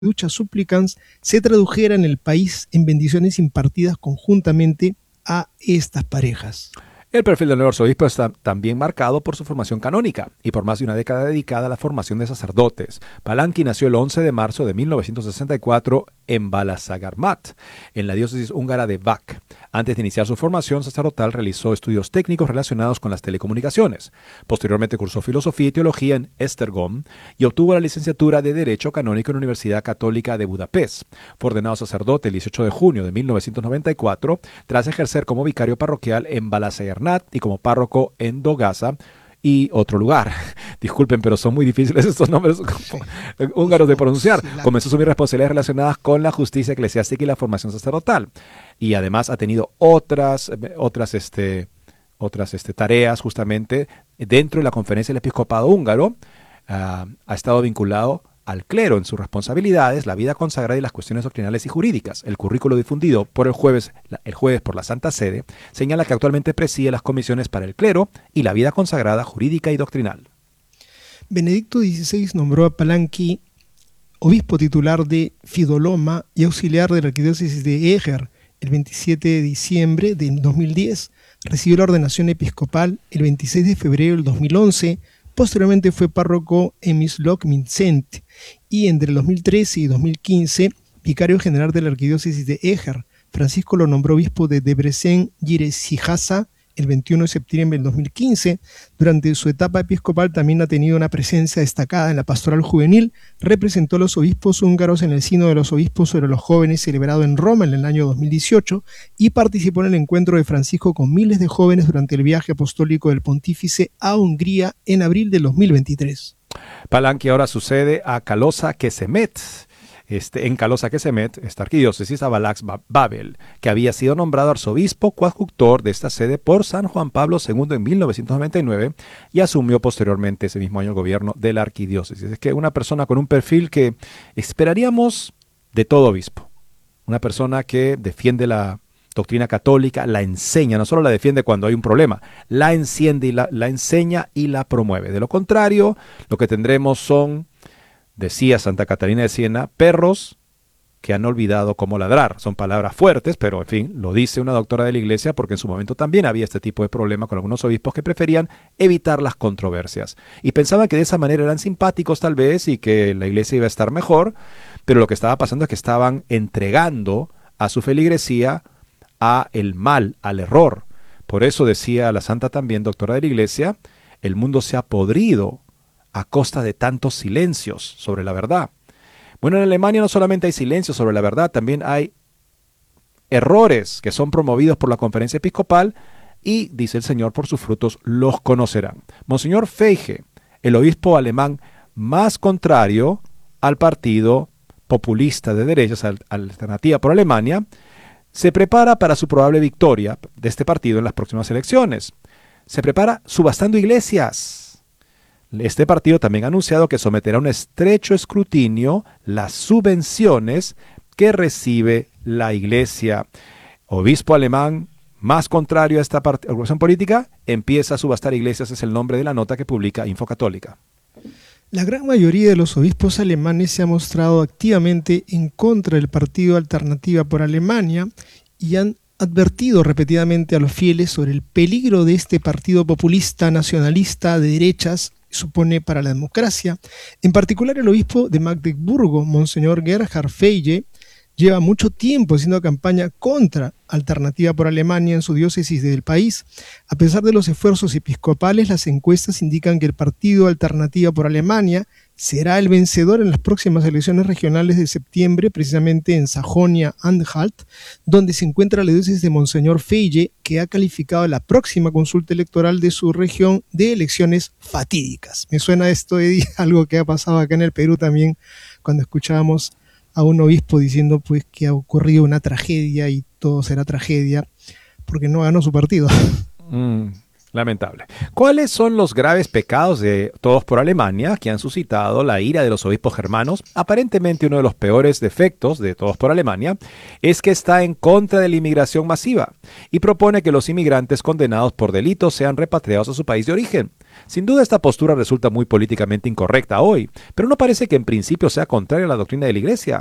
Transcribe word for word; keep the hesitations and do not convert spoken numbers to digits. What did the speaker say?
duchas supplicans se tradujera en el país en bendiciones impartidas conjuntamente a estas parejas. El perfil del nuevo arzobispo está también marcado por su formación canónica y por más de una década dedicada a la formación de sacerdotes. Palanqui nació el once de marzo de mil novecientos sesenta y cuatro en Balasagarmat, en la diócesis húngara de Vac. Antes de iniciar su formación sacerdotal realizó estudios técnicos relacionados con las telecomunicaciones. Posteriormente cursó filosofía y teología en Esztergom y obtuvo la licenciatura de Derecho Canónico en la Universidad Católica de Budapest. Fue ordenado sacerdote el dieciocho de junio de mil novecientos noventa y cuatro tras ejercer como vicario parroquial en Balasagarmat y como párroco en Dogasa y otro lugar. Disculpen, pero son muy difíciles estos nombres húngaros de pronunciar. Comenzó a asumir responsabilidades relacionadas con la justicia eclesiástica y la formación sacerdotal. Y además ha tenido otras, otras, este, otras este, tareas justamente dentro de la Conferencia del Episcopado Húngaro. Uh, ha estado vinculado al clero en sus responsabilidades, la vida consagrada y las cuestiones doctrinales y jurídicas. El currículo difundido por el jueves, el jueves por la Santa Sede señala que actualmente preside las comisiones para el clero y la vida consagrada jurídica y doctrinal. Benedicto dieciséis nombró a Palanqui obispo titular de Fidoloma y auxiliar de la arquidiócesis de Eger el veintisiete de diciembre de dos mil diez. Recibió la ordenación episcopal el veintiséis de febrero del dos mil once. Posteriormente fue párroco en Misloc-Mincent y entre el dos mil trece y dos mil quince vicario general de la arquidiócesis de Eger. Francisco lo nombró obispo de Debrecen-Nyíregyháza el veintiuno de septiembre del dos mil quince. Durante su etapa episcopal también ha tenido una presencia destacada en la pastoral juvenil. Representó a los obispos húngaros en el Sínodo de los Obispos sobre los Jóvenes celebrado en Roma en el año dos mil dieciocho y participó en el encuentro de Francisco con miles de jóvenes durante el viaje apostólico del pontífice a Hungría en abril del dos mil veintitrés. Palanqui ahora sucede a Kalosa Kesemet. Este, en Kalosa Kesemet, esta arquidiócesis a Balax Babel, que había sido nombrado arzobispo coadjutor de esta sede por San Juan Pablo segundo en mil novecientos noventa y nueve y asumió posteriormente ese mismo año el gobierno de la arquidiócesis. Es que una persona con un perfil que esperaríamos de todo obispo, una persona que defiende la doctrina católica, la enseña, no solo la defiende cuando hay un problema, la enciende y la, la enseña y la promueve. De lo contrario, lo que tendremos son, decía Santa Catarina de Siena, perros que han olvidado cómo ladrar. Son palabras fuertes, pero en fin, lo dice una doctora de la Iglesia porque en su momento también había este tipo de problema con algunos obispos que preferían evitar las controversias. Y pensaban que de esa manera eran simpáticos tal vez y que la Iglesia iba a estar mejor, pero lo que estaba pasando es que estaban entregando a su feligresía a el mal, al error. Por eso decía la Santa también, doctora de la Iglesia, el mundo se ha podrido a costa de tantos silencios sobre la verdad. Bueno, en Alemania no solamente hay silencios sobre la verdad, también hay errores que son promovidos por la Conferencia Episcopal y, dice el Señor, por sus frutos los conocerán. Monseñor Feige, el obispo alemán más contrario al partido populista de derechas, Alternativa por Alemania, se prepara para su probable victoria de este partido en las próximas elecciones. Se prepara subastando iglesias. Este partido también ha anunciado que someterá a un estrecho escrutinio las subvenciones que recibe la Iglesia. Obispo alemán más contrario a esta organización política empieza a subastar iglesias, es el nombre de la nota que publica Infocatólica. La gran mayoría de los obispos alemanes se ha mostrado activamente en contra del partido Alternativa por Alemania y han advertido repetidamente a los fieles sobre el peligro de este partido populista nacionalista de derechas supone para la democracia. En particular, el obispo de Magdeburgo, Monseñor Gerhard Feige, lleva mucho tiempo haciendo campaña contra Alternativa por Alemania en su diócesis del país. A pesar de los esfuerzos episcopales, las encuestas indican que el partido Alternativa por Alemania será el vencedor en las próximas elecciones regionales de septiembre, precisamente en Sajonia-Anhalt, donde se encuentra la diócesis de Monseñor Feige, que ha calificado la próxima consulta electoral de su región de elecciones fatídicas. Me suena esto, Eddie, algo que ha pasado acá en el Perú también, cuando escuchábamos a un obispo diciendo pues que ha ocurrido una tragedia y todo será tragedia porque no ganó su partido. Mm, Lamentable. ¿Cuáles son los graves pecados de Todos por Alemania que han suscitado la ira de los obispos germanos? Aparentemente uno de los peores defectos de Todos por Alemania es que está en contra de la inmigración masiva y propone que los inmigrantes condenados por delitos sean repatriados a su país de origen. Sin duda esta postura resulta muy políticamente incorrecta hoy, pero no parece que en principio sea contraria a la doctrina de la Iglesia.